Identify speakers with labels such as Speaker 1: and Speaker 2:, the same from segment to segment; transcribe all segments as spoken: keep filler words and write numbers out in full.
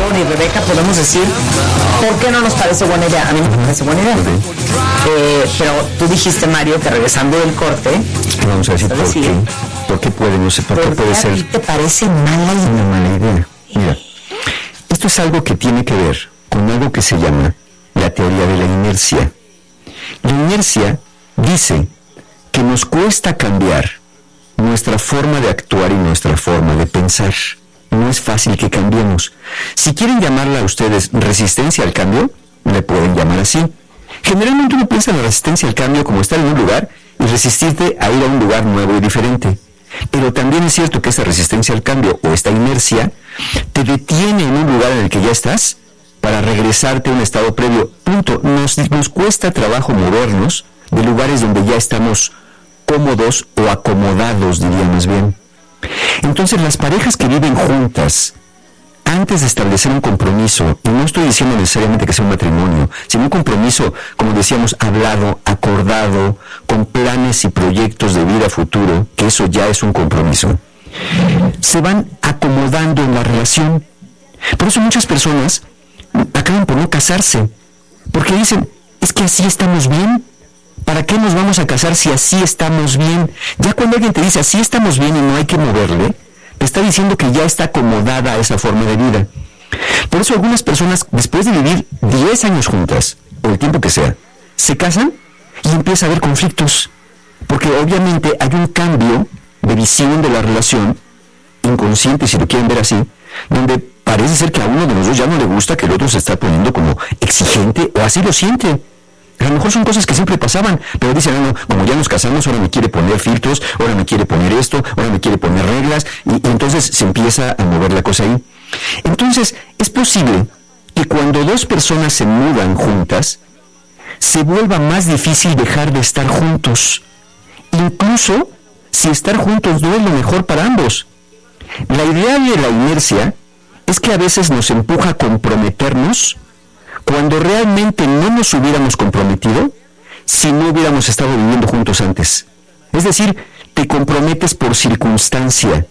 Speaker 1: Laura y Rebeca podemos decir por qué no nos parece buena idea. A mí no me parece buena idea. Eh, pero tú dijiste, Mario, que regresando del corte,
Speaker 2: vamos a decir por decir, qué. ¿Por qué puede, no sé, por, por qué puede ser?
Speaker 1: ¿Te parece mala idea?
Speaker 2: Una mala idea. Mira, esto es algo que tiene que ver con algo que se llama la teoría de la inercia. La inercia dice que nos cuesta cambiar nuestra forma de actuar y nuestra forma de pensar. No es fácil que cambiemos. Si quieren llamarla a ustedes resistencia al cambio, le pueden llamar así. Generalmente uno piensa en la resistencia al cambio como estar en un lugar y resistirte a ir a un lugar nuevo y diferente. Pero también es cierto que esa resistencia al cambio o esta inercia te detiene en un lugar en el que ya estás para regresarte a un estado previo. Punto. Nos, nos cuesta trabajo movernos de lugares donde ya estamos cómodos o acomodados, diría más bien. Entonces, las parejas que viven juntas, antes de establecer un compromiso, y no estoy diciendo necesariamente que sea un matrimonio, sino un compromiso, como decíamos, hablado, acordado, con planes y proyectos de vida futuro, que eso ya es un compromiso, se van acomodando en la relación. Por eso muchas personas acaban por no casarse, porque dicen, es que así estamos bien. ¿Para qué nos vamos a casar si así estamos bien? Ya cuando alguien te dice así estamos bien y no hay que moverle, te está diciendo que ya está acomodada a esa forma de vida. Por eso algunas personas, después de vivir diez años juntas, o el tiempo que sea, se casan y empieza a haber conflictos. Porque obviamente hay un cambio de visión de la relación, inconsciente si lo quieren ver así, donde parece ser que a uno de los dos ya no le gusta que el otro se está poniendo como exigente, o así lo siente. A lo mejor son cosas que siempre pasaban, pero dicen, no, no, como ya nos casamos, ahora me quiere poner filtros, ahora me quiere poner esto, ahora me quiere poner reglas, y, y entonces se empieza a mover la cosa ahí. Entonces, es posible que cuando dos personas se mudan juntas, se vuelva más difícil dejar de estar juntos, incluso si estar juntos no es lo mejor para ambos. La idea de la inercia es que a veces nos empuja a comprometernos cuando realmente no nos hubiéramos comprometido si no hubiéramos estado viviendo juntos antes. Es decir, te comprometes por circunstancia,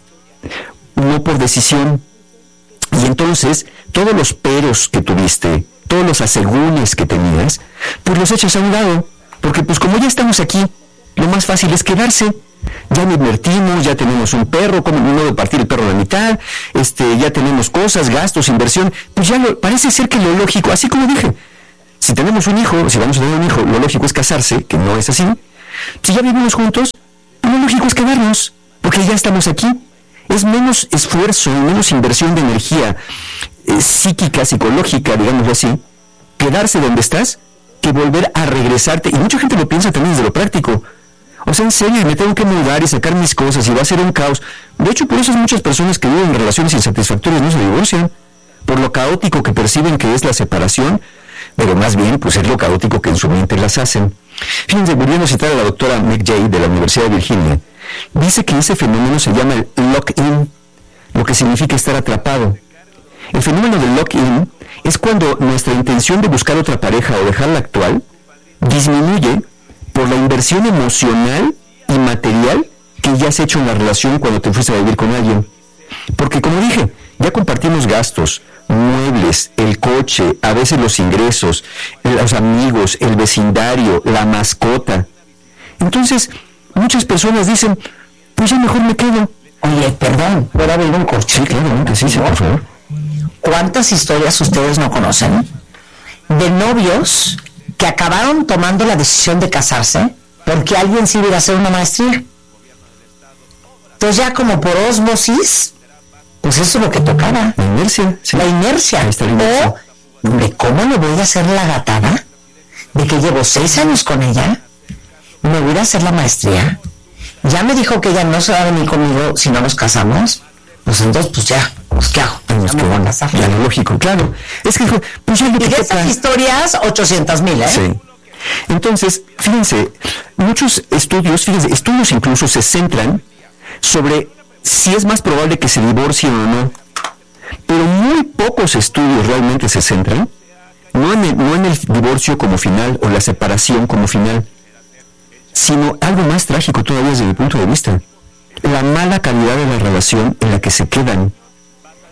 Speaker 2: no por decisión. Y entonces, todos los peros que tuviste, todos los asegúnes que tenías, pues los echas a un lado. Porque pues como ya estamos aquí, lo más fácil es quedarse. Ya me invertimos, ya tenemos un perro, como no de partir el perro a la mitad, este, ya tenemos cosas, gastos, inversión, pues ya lo, parece ser que lo lógico, así como dije, si tenemos un hijo, si vamos a tener un hijo, lo lógico es casarse, que no es así. Si ya vivimos juntos, lo lógico es quedarnos, porque ya estamos aquí. Es menos esfuerzo y menos inversión de energía eh, psíquica, psicológica, digámoslo así, quedarse donde estás, que volver a regresarte. Y mucha gente lo piensa también desde lo práctico. O sea, en serio, me tengo que mudar y sacar mis cosas y va a ser un caos. De hecho, por eso hay muchas personas que viven en relaciones insatisfactorias no se divorcian, por lo caótico que perciben que es la separación, pero más bien, pues es lo caótico que en su mente las hacen. Fíjense, volviendo a citar a la doctora McJay de la Universidad de Virginia, dice que ese fenómeno se llama el lock-in, lo que significa estar atrapado. El fenómeno del lock-in es cuando nuestra intención de buscar otra pareja o dejarla actual disminuye por la inversión emocional y material que ya has hecho en la relación cuando te fuiste a vivir con alguien. Porque como dije, ya compartimos gastos, muebles, el coche, a veces los ingresos, los amigos, el vecindario, la mascota. Entonces, muchas personas dicen, pues ya mejor me quedo.
Speaker 1: Oye, perdón, ¿puedo abrir un corte?
Speaker 2: Sí, claro, sí, sí, por favor.
Speaker 1: ¿Cuántas historias ustedes no conocen de novios que acabaron tomando la decisión de casarse porque alguien sí iba a hacer una maestría? Entonces ya como por ósmosis, pues eso es lo que tocaba.
Speaker 2: La inercia. Sí.
Speaker 1: La inercia.
Speaker 2: Ahí está la inercia.
Speaker 1: O, hombre, ¿cómo le voy a hacer la gatada de que llevo seis años con ella? ¿Me voy a hacer la maestría? Ya me dijo que ella no se va a venir conmigo si no nos casamos. Pues entonces, pues ya, pues ¿qué hago?
Speaker 2: Pues
Speaker 1: ya
Speaker 2: que
Speaker 1: me voy a
Speaker 2: bueno,
Speaker 1: casar.
Speaker 2: ya lo lógico, claro. Es que, pues ya lo
Speaker 1: Y
Speaker 2: que
Speaker 1: de
Speaker 2: toca.
Speaker 1: esas historias, ochocientas mil, ¿eh?
Speaker 2: Sí. Entonces, fíjense, muchos estudios, fíjense, estudios incluso se centran sobre si es más probable que se divorcien o no. Pero muy pocos estudios realmente se centran, no en el, no en el divorcio como final o la separación como final, sino algo más trágico todavía desde mi punto de vista, la mala calidad de la relación en la que se quedan. El problema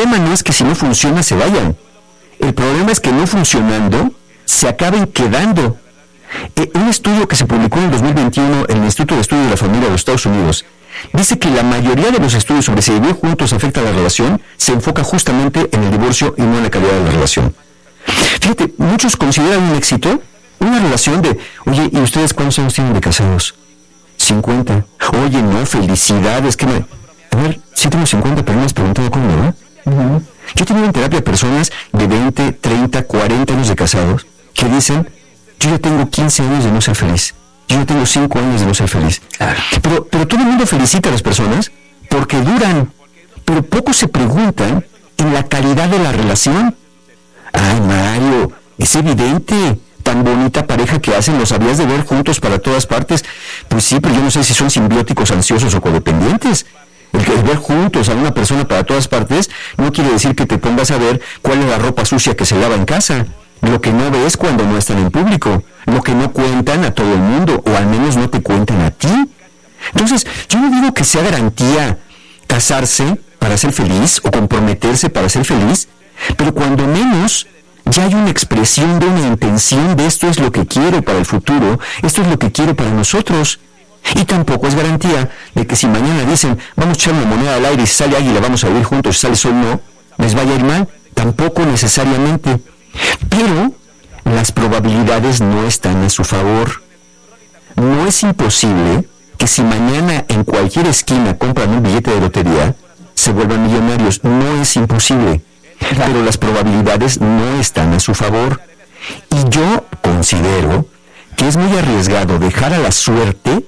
Speaker 2: problema no es que si no funciona se vayan. El problema es que no funcionando se acaben quedando. Eh, un estudio que se publicó en el dos mil veintiuno en el Instituto de Estudio de la Familia de los Estados Unidos dice que la mayoría de los estudios sobre si vivir juntos afecta a la relación se enfoca justamente en el divorcio y no en la calidad de la relación. Fíjate, muchos consideran un éxito una relación de, oye, ¿y ustedes cuántos años tienen de casados? cincuenta. Oye, no, felicidades. Que me... A ver, sí tengo cincuenta, pero no me has preguntado cómo, ¿no? Uh-huh. Yo he tenido en terapia personas de veinte, treinta, cuarenta años de casados que dicen, yo ya tengo quince años de no ser feliz. Yo ya tengo cinco años de no ser feliz. Claro. Pero, pero todo el mundo felicita a las personas porque duran, pero pocos se preguntan en la calidad de la relación. Ay, Mario, es evidente, tan bonita pareja que hacen, los habías de ver juntos para todas partes. Pues sí, pero yo no sé si son simbióticos, ansiosos o codependientes. El que ver juntos a una persona para todas partes no quiere decir que te pongas a ver cuál es la ropa sucia que se lava en casa. Lo que no ves cuando no están en público, lo que no cuentan a todo el mundo, o al menos no te cuentan a ti. Entonces, yo no digo que sea garantía casarse para ser feliz o comprometerse para ser feliz, pero cuando menos ya hay una expresión de una intención de esto es lo que quiero para el futuro, esto es lo que quiero para nosotros. Y tampoco es garantía de que si mañana dicen vamos a echar una moneda al aire y si sale águila vamos a vivir juntos, si sale sol no, les vaya a ir mal, tampoco necesariamente. Pero las probabilidades no están a su favor. No es imposible que si mañana en cualquier esquina compran un billete de lotería, se vuelvan millonarios. No es imposible. Pero las probabilidades no están a su favor. Y yo considero que es muy arriesgado dejar a la suerte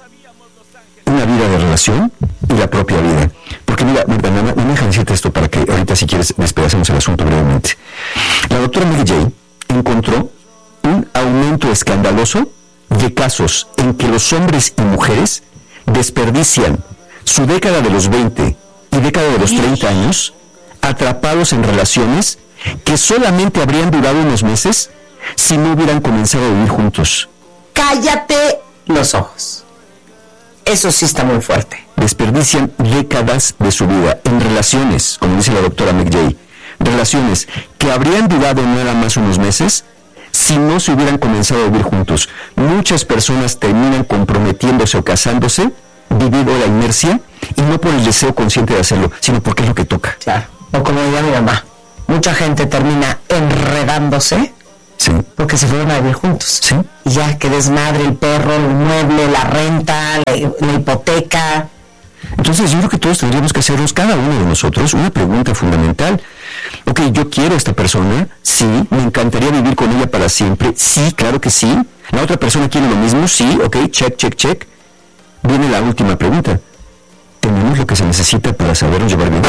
Speaker 2: una vida de relación y la propia vida. Porque mira, no me dejan decirte esto para que ahorita si quieres despedacemos el asunto brevemente. La doctora Mary Jay encontró un aumento escandaloso de casos en que los hombres y mujeres desperdician su década de los veinte y década de los treinta años atrapados en relaciones que solamente habrían durado unos meses si no hubieran comenzado a vivir juntos.
Speaker 1: Cállate los ojos. Eso sí está muy fuerte.
Speaker 2: Desperdician décadas de su vida en relaciones, como dice la doctora McJay, relaciones que habrían durado nada más unos meses si no se hubieran comenzado a vivir juntos. Muchas personas terminan comprometiéndose o casándose debido a la inercia y no por el deseo consciente de hacerlo, sino porque es lo que toca.
Speaker 1: Claro. O como diría mi mamá, mucha gente termina enredándose.
Speaker 2: Sí.
Speaker 1: Porque se fueron a vivir juntos.
Speaker 2: Sí.
Speaker 1: Y ya, que desmadre el perro, el mueble, la renta, la, la hipoteca.
Speaker 2: Entonces yo creo que todos tendríamos que hacernos, cada uno de nosotros, una pregunta fundamental. Ok, yo quiero a esta persona, sí, me encantaría vivir con ella para siempre, sí, claro que sí. La otra persona quiere lo mismo, sí, ok, check, check, check. Viene la última pregunta. ¿Tenemos lo que se necesita para sabernos llevar bien?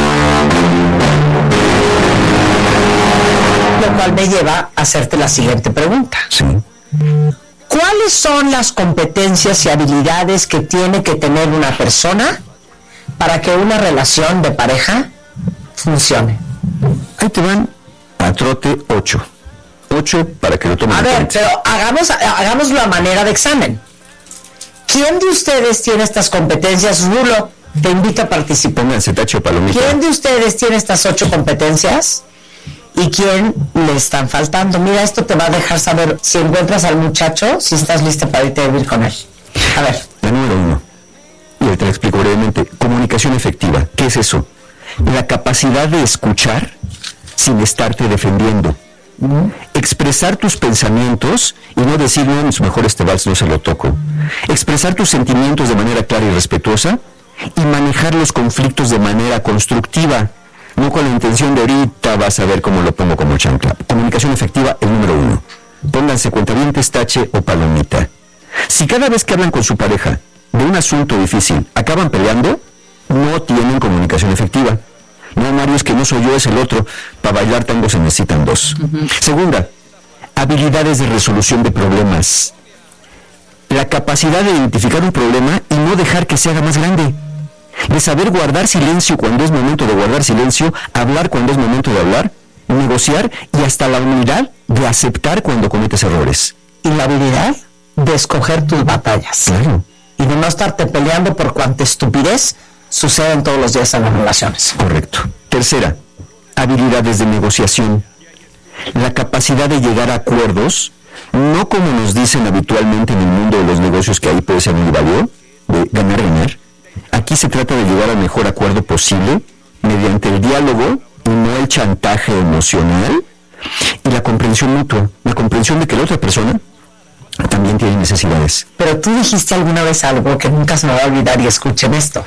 Speaker 1: Lo cual me lleva a hacerte la siguiente pregunta.
Speaker 2: Sí.
Speaker 1: ¿Cuáles son las competencias y habilidades que tiene que tener una persona para que una relación de pareja funcione?
Speaker 2: Ahí te van a trote ocho. Ocho para que lo tomen.
Speaker 1: A ver, pero hagamos, hagámoslo a manera de examen. ¿Quién de ustedes tiene estas competencias? Rulo, te invito a participar.
Speaker 2: Pónganse tacho palomita.
Speaker 1: ¿Quién de ustedes tiene estas ocho competencias? ¿Y quién le están faltando? Mira, esto te va a dejar saber si encuentras al muchacho, si estás lista para irte a vivir con él. A ver.
Speaker 2: La número uno, y ahorita te explico brevemente, comunicación efectiva. ¿Qué es eso? La capacidad de escuchar sin estarte defendiendo. Uh-huh. Expresar tus pensamientos y no decir, no, mis mejores te vals no se lo toco. Expresar tus sentimientos de manera clara y respetuosa y manejar los conflictos de manera constructiva. No con la intención de ahorita vas a ver cómo lo pongo como chancla. Comunicación efectiva, el número uno. Pónganse cuentavientes, tache o palomita. Si cada vez que hablan con su pareja de un asunto difícil acaban peleando, no tienen comunicación efectiva. No, Mario, es que no soy yo, es el otro. Para bailar tango se necesitan dos. Uh-huh. Segunda, habilidades de resolución de problemas. La capacidad de identificar un problema y no dejar que se haga más grande. De saber guardar silencio cuando es momento de guardar silencio, hablar cuando es momento de hablar, negociar y hasta la humildad de aceptar cuando cometes errores.
Speaker 1: Y la habilidad de escoger tus batallas.
Speaker 2: Claro.
Speaker 1: Y de no estarte peleando por cuanta estupidez suceden todos los días en las relaciones.
Speaker 2: Correcto. Tercera, habilidades de negociación. La capacidad de llegar a acuerdos, no como nos dicen habitualmente en el mundo de los negocios, que ahí puede ser muy válido, de ganar, ganar. Aquí se trata de llegar al mejor acuerdo posible mediante el diálogo y no el chantaje emocional, y la comprensión mutua, la comprensión de que la otra persona también tiene necesidades.
Speaker 1: Pero tú dijiste alguna vez algo que nunca se me va a olvidar, y escuchen esto.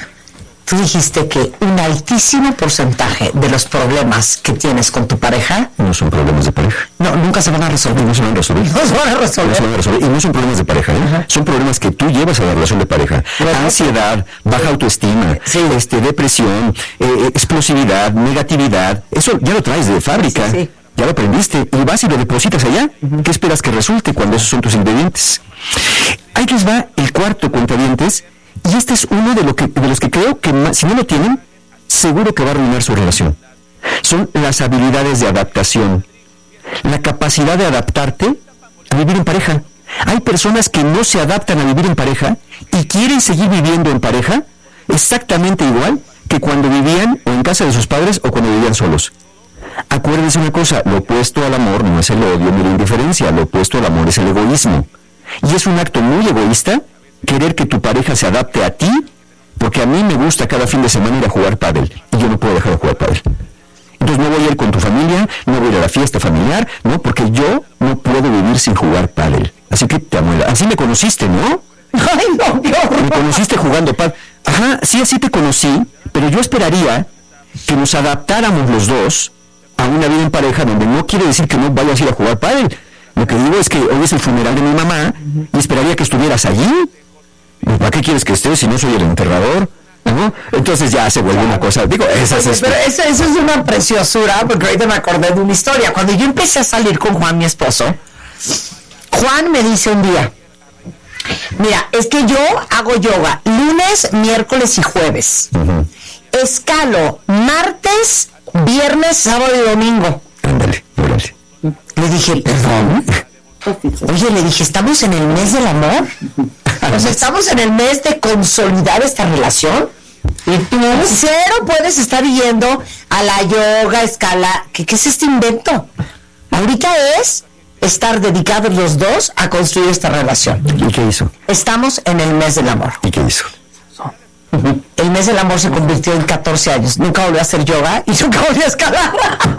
Speaker 1: Tú dijiste que un altísimo porcentaje de los problemas que tienes con tu pareja
Speaker 2: no son problemas de pareja.
Speaker 1: No, nunca se van a resolver.
Speaker 2: No se van a resolver.
Speaker 1: No se van a resolver.
Speaker 2: No se van a resolver. Y no son problemas de pareja, ¿eh? Son problemas que tú llevas a la relación de pareja. Bueno, ansiedad, baja autoestima, sí. este, depresión, eh, explosividad, negatividad. Eso ya lo traes de fábrica. Sí, sí. Ya lo aprendiste y vas y lo depositas allá. Uh-huh. ¿Qué esperas que resulte cuando esos son tus ingredientes? Ahí les va el cuarto, cuentavientes. Y este es uno de, lo que, de los que creo que más, si no lo tienen, seguro que va a arruinar su relación. Son las habilidades de adaptación. La capacidad de adaptarte a vivir en pareja. Hay personas que no se adaptan a vivir en pareja y quieren seguir viviendo en pareja exactamente igual que cuando vivían o en casa de sus padres o cuando vivían solos. Acuérdense una cosa, lo opuesto al amor no es el odio ni la indiferencia, lo opuesto al amor es el egoísmo. Y es un acto muy egoísta querer que tu pareja se adapte a ti, porque a mí me gusta cada fin de semana ir a jugar pádel y yo no puedo dejar de jugar pádel. Entonces no voy a ir con tu familia, no voy a ir a la fiesta familiar, no, porque yo no puedo vivir sin jugar pádel. Así que te amo. Así me conociste, ¿no?
Speaker 1: Ay, no, Dios.
Speaker 2: Me conociste jugando pádel. Ajá, sí, así te conocí, pero yo esperaría que nos adaptáramos los dos a una vida en pareja, donde no quiere decir que no vayas a ir a jugar pádel. Lo que digo es que hoy es el funeral de mi mamá y esperaría que estuvieras allí. ¿Para qué quieres que estés si no soy el enterrador? ¿No? Entonces ya se vuelve una cosa, digo, esa es...
Speaker 1: Pero eso, eso es una preciosura, porque ahorita me acordé de una historia. Cuando yo empecé a salir con Juan, mi esposo, Juan me dice un día, mira, es que yo hago yoga lunes, miércoles y jueves. Uh-huh. Escalo martes, viernes, sábado y domingo.
Speaker 2: Ándale, órale.
Speaker 1: Le dije, perdón. Oye, le dije, ¿estamos en el mes del amor? O sea, ¿estamos en el mes de consolidar esta relación? Y tú cero puedes estar yendo a la yoga, escala. ¿Qué, qué es este invento? Ahorita es estar dedicados los dos a construir esta relación.
Speaker 2: ¿Y qué hizo?
Speaker 1: Estamos en el mes del amor.
Speaker 2: ¿Y qué hizo?
Speaker 1: El mes del amor se convirtió en catorce años. Nunca volvió a hacer yoga y nunca volvió a escalar.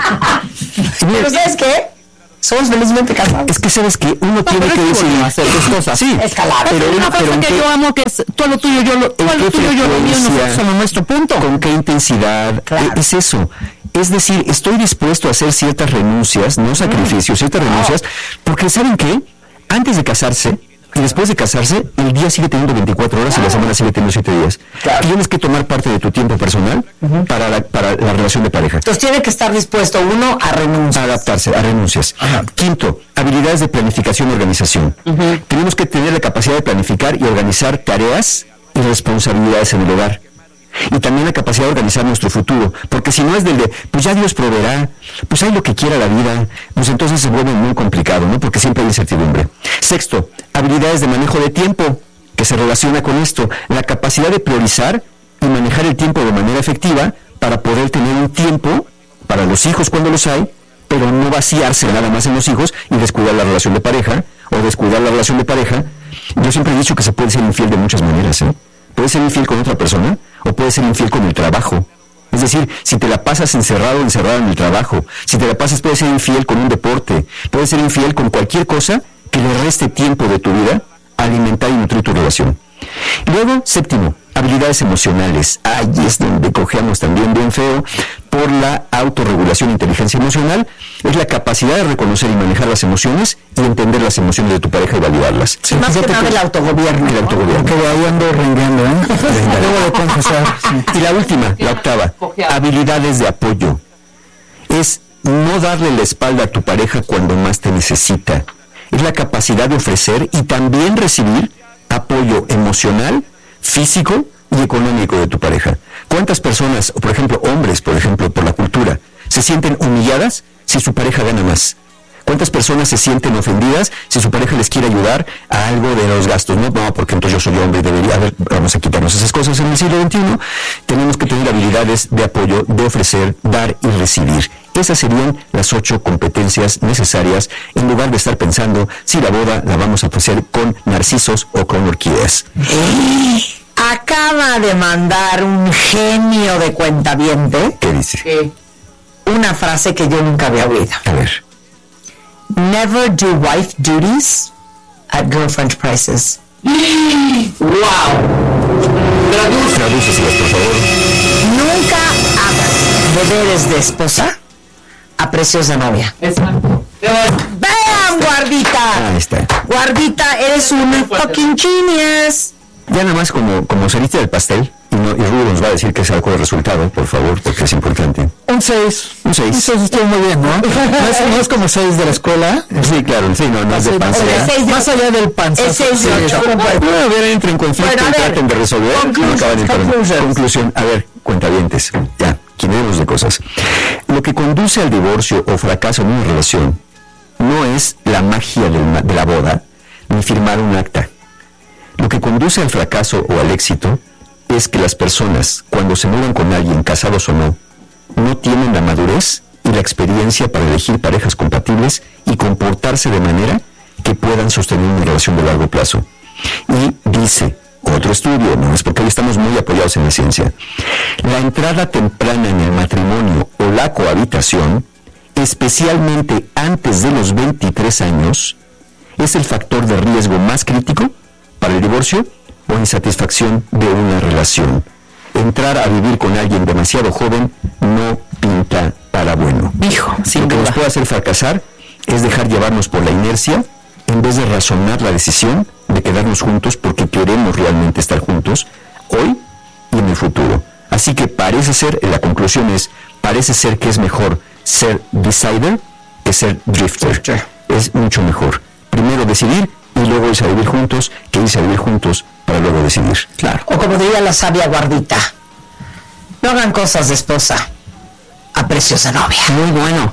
Speaker 1: Pero ¿sabes qué? Somos felizmente casados.
Speaker 2: Es que sabes que uno no, tiene que decidir hacer dos cosas. Sí,
Speaker 1: escalar.
Speaker 3: Pero una cosa que qué, yo amo, que es todo lo tuyo, yo lo, todo lo tuyo, yo lo mío, nosotros somos nuestro punto.
Speaker 2: ¿Con qué intensidad? Claro. Es eso. Es decir, estoy dispuesto a hacer ciertas renuncias, no sacrificios, ciertas no. renuncias, porque ¿saben qué? Antes de casarse y después de casarse, el día sigue teniendo veinticuatro horas claro. y la semana sigue teniendo siete días. Claro. Tienes que tomar parte de tu tiempo personal uh-huh. para, la, para la relación de pareja.
Speaker 1: Entonces tiene que estar dispuesto uno a renunciar.
Speaker 2: A adaptarse, a renuncias. Ajá. Quinto, habilidades de planificación y organización. Uh-huh. Tenemos que tener la capacidad de planificar y organizar tareas y responsabilidades en el hogar. Y también la capacidad de organizar nuestro futuro, porque si no es del de, pues ya Dios proveerá, pues hay lo que quiera la vida, pues entonces se vuelve muy complicado, ¿no? Porque siempre hay incertidumbre. Sexto, habilidades de manejo de tiempo, que se relaciona con esto, la capacidad de priorizar y manejar el tiempo de manera efectiva para poder tener un tiempo para los hijos cuando los hay, pero no vaciarse nada más en los hijos y descuidar la relación de pareja, o descuidar la relación de pareja. Yo siempre he dicho que se puede ser infiel de muchas maneras, ¿eh? Puedes ser infiel con otra persona o puedes ser infiel con el trabajo. Es decir, si te la pasas encerrado o encerrada en el trabajo, si te la pasas puedes ser infiel con un deporte, puedes ser infiel con cualquier cosa que le reste tiempo de tu vida a alimentar y nutrir tu relación. Luego, séptimo, habilidades emocionales. Ahí es donde cojeamos también bien feo por la autorregulación e inteligencia emocional. Es la capacidad de reconocer y manejar las emociones y entender las emociones de tu pareja y validarlas.
Speaker 1: Sí, más que nada el autogobierno.
Speaker 2: El autogobierno.
Speaker 3: Que de ahí ando rengueando, ¿eh? Luego de confesar.
Speaker 2: Y la última, la octava, habilidades de apoyo. Es no darle la espalda a tu pareja cuando más te necesita. Es la capacidad de ofrecer y también recibir apoyo emocional, físico y económico de tu pareja. ¿Cuántas personas, por ejemplo, hombres, por ejemplo, por la cultura, se sienten humilladas si su pareja gana más? ¿Cuántas personas se sienten ofendidas si su pareja les quiere ayudar a algo de los gastos? No, no, porque entonces yo soy hombre y debería, a ver, vamos a quitarnos esas cosas en el siglo veintiuno. Tenemos que tener habilidades de apoyo, de ofrecer, dar y recibir. Esas serían las ocho competencias necesarias en lugar de estar pensando si la boda la vamos a ofrecer con narcisos o con orquídeas.
Speaker 1: Acaba de mandar un genio de cuentaviente.
Speaker 2: ¿Qué dice?
Speaker 1: Sí. Una frase que yo nunca había oído.
Speaker 2: A ver.
Speaker 1: Never do wife duties at girlfriend prices.
Speaker 3: ¡Wow!
Speaker 2: Tradúceselas, por favor.
Speaker 1: Nunca hagas deberes de esposa a precios de novia.
Speaker 3: Exacto.
Speaker 1: ¡Vean, Guardita!
Speaker 2: Ahí está.
Speaker 1: Guardita, eres un fucking genius.
Speaker 2: Ya nada más como, como saliste del pastel, y, no, y Rudo nos va a decir que sacó el resultado, por favor, porque es importante.
Speaker 4: Un seis.
Speaker 2: Un seis.
Speaker 4: Un seis estuvo muy bien, ¿no? No es, no es como seis de la escuela.
Speaker 2: Sí, claro, sí, no, no es de panza.
Speaker 1: Okay,
Speaker 4: Más allá del panza.
Speaker 1: Es seis de ocho.
Speaker 2: Bueno, a ver, entren en conflicto
Speaker 1: Bueno, a
Speaker 2: y
Speaker 1: ver,
Speaker 2: traten de resolver. No acaban en
Speaker 1: conclusions.
Speaker 2: conclusión. A ver, cuentavientes, ya, quinemos de cosas. Lo que conduce al divorcio o fracaso en una relación no es la magia del, de la boda, ni firmar un acta. Lo que conduce al fracaso o al éxito es que las personas, cuando se mudan con alguien, casados o no, no tienen la madurez y la experiencia para elegir parejas compatibles y comportarse de manera que puedan sostener una relación de largo plazo. Y dice otro estudio, no es porque hoy estamos muy apoyados en la ciencia, la entrada temprana en el matrimonio o la cohabitación, especialmente antes de los veintitrés años, es el factor de riesgo más crítico para el divorcio o insatisfacción de una relación. Entrar a vivir con alguien demasiado joven no pinta para bueno.
Speaker 3: Hijo, sin
Speaker 2: Lo que
Speaker 3: duda.
Speaker 2: nos puede hacer fracasar es dejar llevarnos por la inercia en vez de razonar la decisión de quedarnos juntos porque queremos realmente estar juntos hoy y en el futuro. Así que parece ser, la conclusión es, parece ser que es mejor ser decider que ser drifter. Es mucho mejor. Primero decidir y luego irse a vivir juntos, que irse a vivir juntos para luego decidir.
Speaker 3: Claro.
Speaker 1: O como diría la sabia Guardita, no hagan cosas de esposa a precios de novia.
Speaker 3: Muy bueno.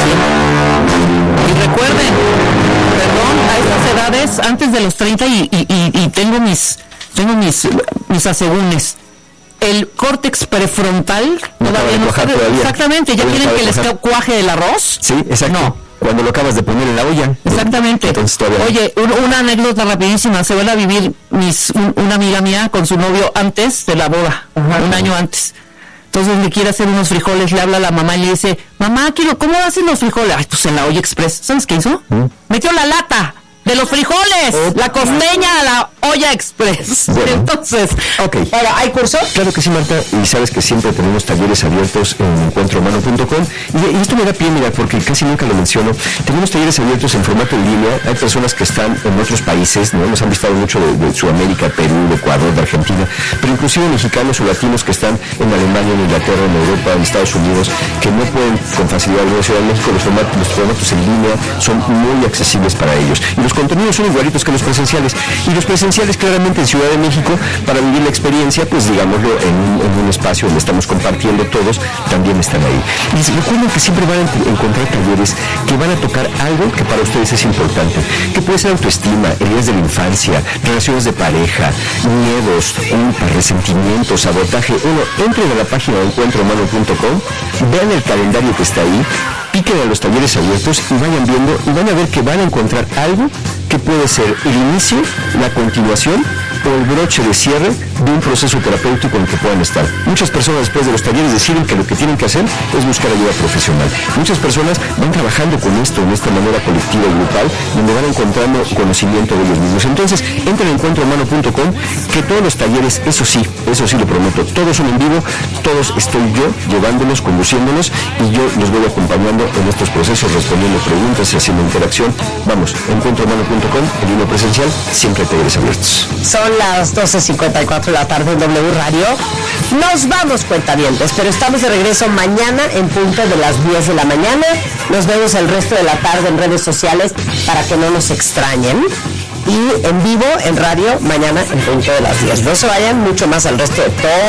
Speaker 3: Sí. Y recuerden, perdón, a estas edades, antes de los treinta, y, y, y, y tengo mis tengo mis, mis asegúnes. El córtex prefrontal
Speaker 2: No
Speaker 3: todavía
Speaker 2: acaba de
Speaker 3: no
Speaker 2: cuajar
Speaker 3: está.
Speaker 2: todavía.
Speaker 3: Exactamente, ya
Speaker 2: Todavía
Speaker 3: quieren
Speaker 2: acaba
Speaker 3: que
Speaker 2: de
Speaker 3: les
Speaker 2: cuajar.
Speaker 3: cuaje el arroz.
Speaker 2: Sí, exacto.
Speaker 3: No.
Speaker 2: Cuando lo acabas de poner en la olla.
Speaker 3: Exactamente.
Speaker 2: Entonces todavía.
Speaker 3: Oye, un- una anécdota rapidísima. Se van a vivir mis, un- una amiga mía con su novio antes de la boda, un año antes. Entonces le quiere hacer unos frijoles, le habla a la mamá y le dice, mamá, quiero, ¿cómo hacen los frijoles? Ay, pues en la olla express. ¿Sabes qué hizo?
Speaker 2: ¿Mm?
Speaker 3: Metió la lata de los frijoles, la costeña a la olla express.
Speaker 2: Bueno.
Speaker 3: Entonces,
Speaker 2: Ok.
Speaker 1: Ahora, ¿hay curso?
Speaker 2: Claro que sí, Marta, y sabes que siempre tenemos talleres abiertos en encuentro humano punto com, y, y esto me da pie, mira, porque casi nunca lo menciono. Tenemos talleres abiertos en formato en línea. Hay personas que están en otros países, ¿no? Nos han visitado mucho de, de Sudamérica, Perú, de Ecuador, de Argentina, pero inclusive mexicanos o latinos que están en Alemania, en Inglaterra, en Europa, en Estados Unidos, que no pueden con facilidad venir a Ciudad de México. Los formatos, los formatos en línea son muy accesibles para ellos, y los contenidos son igualitos que los presenciales, y los presenciales claramente en Ciudad de México, para vivir la experiencia, pues digámoslo, en un, en un espacio donde estamos compartiendo todos, también están ahí. Y recuerden que siempre van a ent- encontrar talleres que van a tocar algo que para ustedes es importante, que puede ser autoestima, heridas de la infancia, relaciones de pareja, miedos, culpa, resentimientos, sabotaje. Uno, entren a la página de encuentro humano punto com, vean el calendario que está ahí, piquen a los talleres abiertos y vayan viendo, y van a ver que van a encontrar algo que puede ser el inicio, la continuación o el broche de cierre de un proceso terapéutico en el que puedan estar. Muchas personas después de los talleres deciden que lo que tienen que hacer es buscar ayuda profesional. Muchas personas van trabajando con esto, en esta manera colectiva y grupal, donde van encontrando conocimiento de ellos mismos. Entonces, entren a encuentro humano punto com, que todos los talleres, eso sí, eso sí lo prometo, todos son en vivo, todos estoy yo llevándolos, conduciéndolos, y yo los voy acompañando en estos procesos, respondiendo preguntas y haciendo interacción. Vamos, encuentro humano punto com, en línea presencial, siempre hay talleres abiertos.
Speaker 1: Son las doce cincuenta y cuatro de la tarde en W Radio. Nos vamos, cuentavientes, pero estamos de regreso mañana en punto de las diez de la mañana. Nos vemos el resto de la tarde en redes sociales para que no nos extrañen. Y en vivo, en radio, mañana en punto de las diez. No se vayan mucho más al resto de todo